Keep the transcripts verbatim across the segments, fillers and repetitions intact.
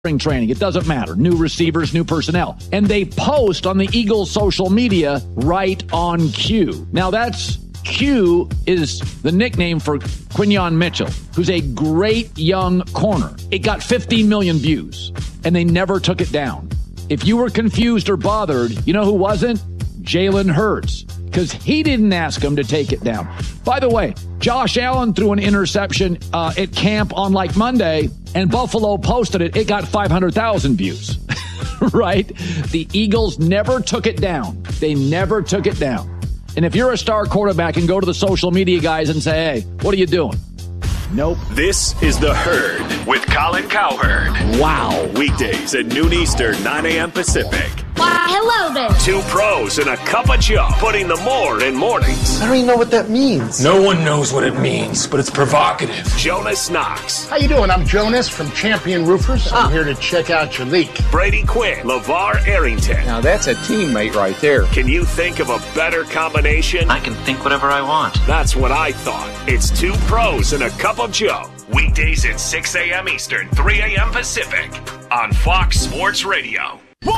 spring training. It doesn't matter. New receivers, new personnel. And they post on the Eagles' social media right on cue. Now, that's Q is the nickname for Quinyon Mitchell, who's a great young corner. It got fifteen million views, and they never took it down. If you were confused or bothered, you know who wasn't? Jalen Hurts, because he didn't ask him to take it down. By the way, Josh Allen threw an interception uh, at camp on like Monday, and Buffalo posted it. It got five hundred thousand views, right? The Eagles never took it down. They never took it down. And if you're a star quarterback and go to the social media guys and say, hey, what are you doing? Nope. This is The Herd with Colin Cowherd. Wow. Weekdays at noon Eastern, nine a.m. Pacific. Why, hello there. Two pros and a cup of Joe, putting the more in mornings. I don't even know what that means. No one knows what it means, but it's provocative. Jonas Knox. How you doing? I'm Jonas from Champion Roofers. I'm here to check out your leak. Brady Quinn. LeVar Arrington. Now that's a teammate right there. Can you think of a better combination? I can think whatever I want. That's what I thought. It's two pros and a cup of Joe. Weekdays at six a.m. Eastern, three a.m. Pacific on Fox Sports Radio.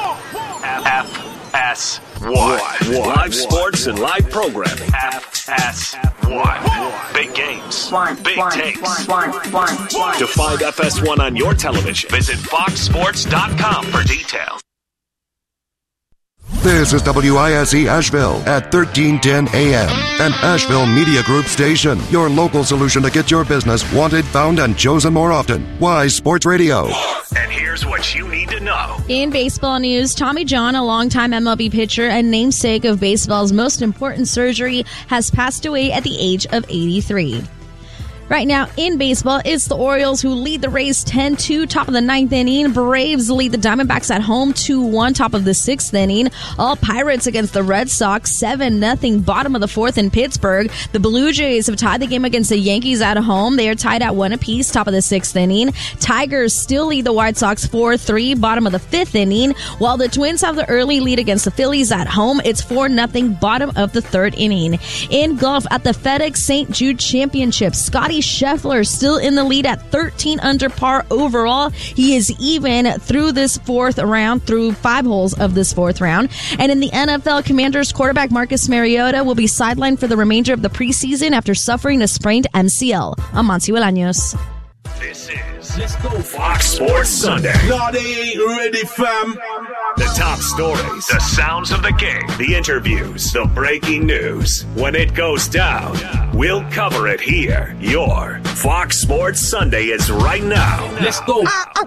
F S one. Live sports and live programming. F S one. Big games. Big takes. To find F S one on your television, visit fox sports dot com for details. This is W I S E Asheville at thirteen ten A M, an Asheville Media Group station. Your local solution to get your business wanted, found, and chosen more often. Wise Sports Radio. And here's what you need to know. In baseball news, Tommy John, a longtime M L B pitcher and namesake of baseball's most important surgery, has passed away at the age of eighty-three. Right now in baseball, it's the Orioles who lead the Rays ten two, top of the ninth inning. Braves lead the Diamondbacks at home two one, top of the sixth inning. All Pirates against the Red Sox seven nothing, bottom of the fourth in Pittsburgh. The Blue Jays have tied the game against the Yankees at home. They are tied at one apiece, top of the sixth inning. Tigers still lead the White Sox four three, bottom of the fifth inning. While the Twins have the early lead against the Phillies at home, it's four nothing, bottom of the third inning. In golf at the FedEx Saint Jude Championship, Scotty Scheffler still in the lead at thirteen under par overall. He is even through this fourth round, through five holes of this fourth round. And in the N F L, Commanders quarterback Marcus Mariota will be sidelined for the remainder of the preseason after suffering a sprained M C L. I'm Monty Bolaños. This is Let's Go Fox Sports Sunday. No, they ain't ready, fam. The top stories, the sounds of the game, the interviews, the breaking news. When it goes down, we'll cover it here. Your Fox Sports Sunday is right now. Let's go.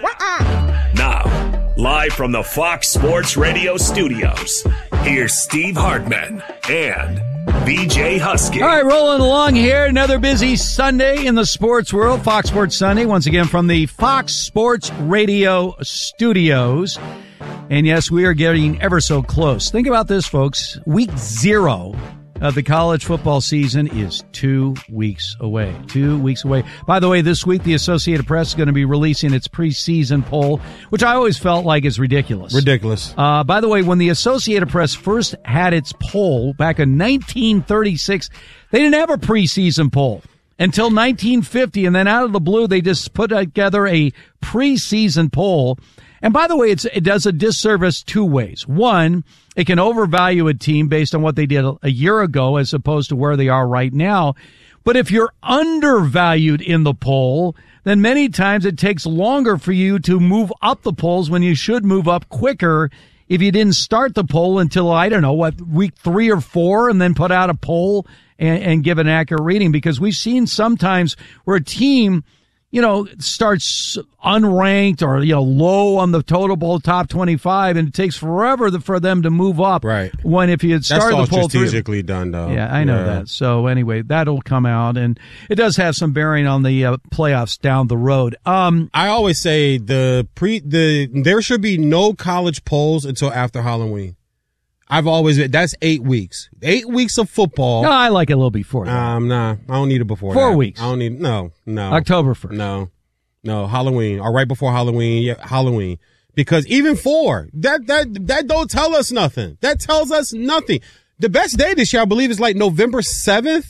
Now, live from the Fox Sports Radio studios, here's Steve Hartman and B J Husky. All right, rolling along here. Another busy Sunday in the sports world. Fox Sports Sunday, once again from the Fox Sports Radio studios. And yes, we are getting ever so close. Think about this, folks. Week zero of the college football season is two weeks away. Two weeks away. By the way, this week, the Associated Press is going to be releasing its preseason poll, which I always felt like is ridiculous. Ridiculous. Uh, by the way, when the Associated Press first had its poll back in nineteen thirty-six, they didn't have a preseason poll until nineteen fifty. And then out of the blue, they just put together a preseason poll. And by the way, it's, it does a disservice two ways. One, it can overvalue a team based on what they did a year ago as opposed to where they are right now. But if you're undervalued in the poll, then many times it takes longer for you to move up the polls when you should move up quicker if you didn't start the poll until, I don't know, what, week three or four, and then put out a poll and, and give an accurate reading. Because we've seen sometimes where a team, you know, starts unranked or, you know, low on the total poll top twenty-five, and it takes forever for them to move up. Right. When if you had started That's all the poll strategically through, done, though. Yeah, I know yeah. that. So anyway, that'll come out, and it does have some bearing on the uh, playoffs down the road. Um, I always say the pre the there should be no college polls until after Halloween. I've always been, that's eight weeks. Eight weeks of football. No, I like it a little before that. Um, nah, I don't need it before Four that. weeks. I don't need, no, no. October first. No, no, Halloween, or right before Halloween, yeah, Halloween. Because even four, that, that, that don't tell us nothing. That tells us nothing. The best day this year, I believe, is like November seventh.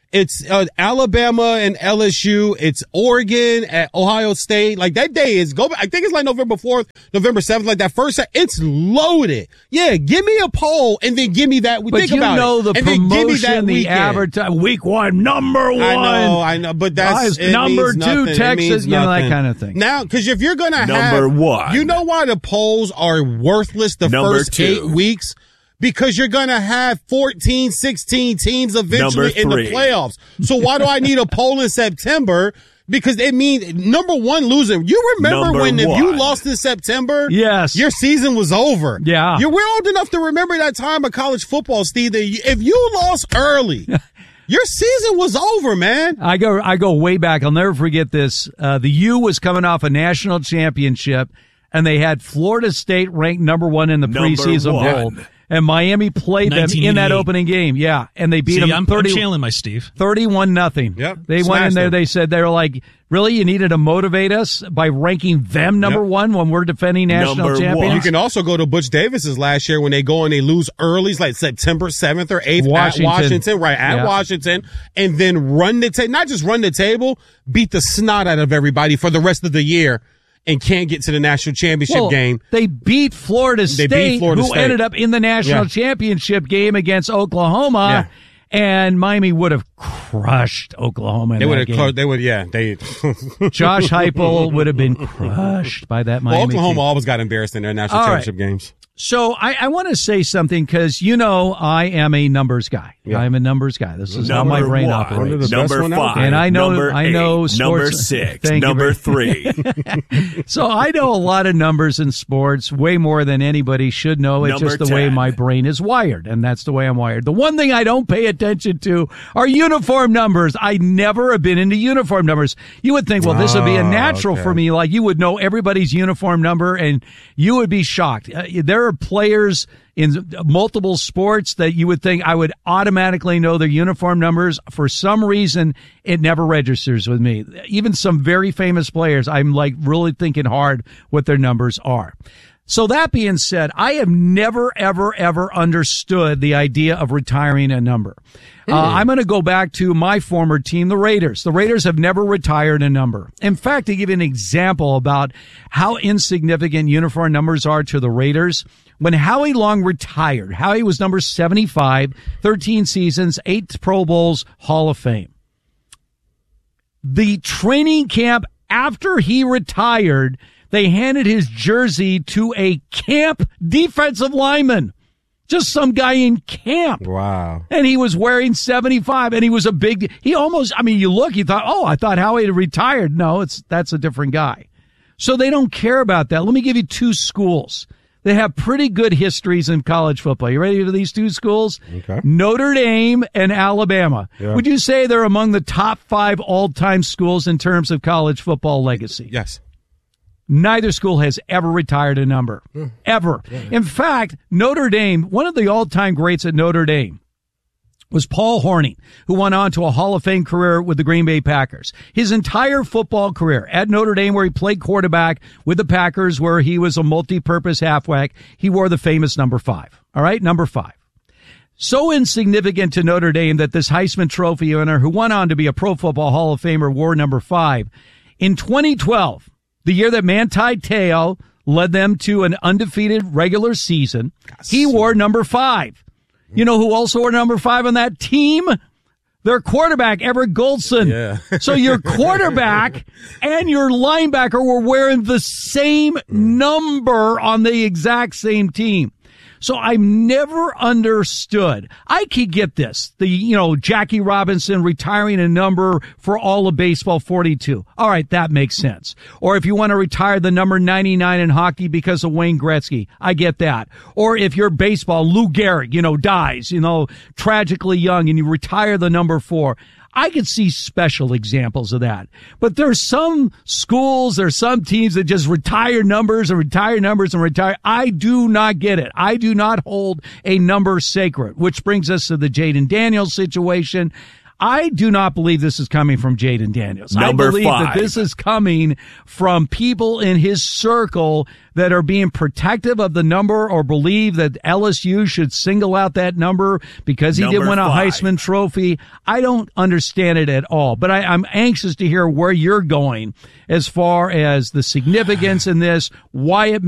It's uh, Alabama and L S U. It's Oregon at Ohio State. Like that day is go. I think it's like November fourth, November seventh. Like that first. It's loaded. Yeah, give me a poll and then give me that. But think you about know it. the and then give me that promotion, the weekend. advertise week one, number one. I know, I know, but that's it number means two, nothing. Texas. You know that kind of thing. Now, because if you're gonna Number have one. you know why the polls are worthless the Number first two. eight weeks. Because you're going to have fourteen, sixteen teams eventually in the playoffs. So why do I need a poll in September? Because it means, number one, losing. You remember Number when if you one. lost in September? Yes. Your season was over. Yeah. You're, we're old enough to remember that time of college football, Steve, that you- if you lost early, your season was over, man. I go, I go way back. I'll never forget this. Uh, the U was coming off a national championship, and they had Florida State ranked number one in the Number preseason one. bowl. And Miami played them in that opening game. Yeah. And they beat See, them I'm, thirty, I'm channeling my Steve. thirty-one nothing. Yep. They went Smashed in there. them. They said, they were like, really? You needed to motivate us by ranking them number Yep. one when we're defending national Number champions? one. You can also go to Butch Davis's last year when they go and they lose early, it's like September seventh or eighth Washington. at Washington, right, at Yeah. Washington, and then run the table, not just run the table, beat the snot out of everybody for the rest of the year and can't get to the national championship Well, game. They beat Florida State, beat Florida who State. ended up in the national Yeah. championship game against Oklahoma. And Miami would have crushed Oklahoma in They that would have, game. clo- they would, yeah, they. Josh Heupel would have been crushed by that Miami Well, Oklahoma team. always got embarrassed in their national All right. championship games. So I, I want to say something because, you know, I am a numbers guy. Yeah. I'm a numbers guy. This is how Number my brain one. operates. The best Number one out five. there. And I know- number I know eight, number sports- six, Thank you number very- three. So I know a lot of numbers in sports, way more than anybody should know. It's Number just the way ten. my brain is wired, and that's the way I'm wired. The one thing I don't pay attention to are uniform numbers. I never have been into uniform numbers. You would think, well, this would be a Oh, natural okay. for me. Like you would know everybody's uniform number, and you would be shocked. Uh, there are players in multiple sports that you would think I would automatically know their uniform numbers. For some reason, it never registers with me. Even some very famous players, I'm like really thinking hard what their numbers are. So that being said, I have never, ever, ever understood the idea of retiring a number. Uh, I'm going to go back to my former team, the Raiders. The Raiders have never retired a number. In fact, to give you an example about how insignificant uniform numbers are to the Raiders, when Howie Long retired, Howie was number seventy-five, thirteen seasons, eight Pro Bowls, Hall of Fame. The training camp after he retired, they handed his jersey to a camp defensive lineman. Just some guy in camp. Wow. And he was wearing seventy-five, and he was a big, he almost, I mean, you look, you thought, oh, I thought Howie had retired. No, it's, that's a different guy. So they don't care about that. Let me give you two schools. They have pretty good histories in college football. You ready for these two schools? Okay. Notre Dame and Alabama. Yeah. Would you say they're among the top five all-time schools in terms of college football legacy? Yes. Neither school has ever retired a number. Ever. In fact, Notre Dame, one of the all-time greats at Notre Dame, was Paul Hornung, who went on to a Hall of Fame career with the Green Bay Packers. His entire football career at Notre Dame, where he played quarterback with the Packers, where he was a multi-purpose halfback, he wore the famous number five. All right, number five. So insignificant to Notre Dame that this Heisman Trophy winner, who went on to be a Pro Football Hall of Famer, wore number five. In twenty twelve, the year that Manti Te'o led them to an undefeated regular season, he wore number five. You know who also wore number five on that team? Their quarterback, Everett Goldson. Yeah. So your quarterback and your linebacker were wearing the same number on the exact same team. So I've never understood. I could get this. The, you know, Jackie Robinson retiring a number for all of baseball, forty-two. All right, that makes sense. Or if you want to retire the number ninety-nine in hockey because of Wayne Gretzky, I get that. Or if you're baseball, Lou Gehrig, you know, dies, you know, tragically young and you retire the number four. I could see special examples of that. But there's some schools, there's some teams that just retire numbers and retire numbers and retire. I do not get it. I do not hold a number sacred, which brings us to the Jaden Daniels situation. I do not believe this is coming from Jaden Daniels. Number I believe five. that this is coming from people in his circle that are being protective of the number or believe that L S U should single out that number because he Number did win a five. Heisman Trophy. I don't understand it at all, but I, I'm anxious to hear where you're going as far as the significance in this, why it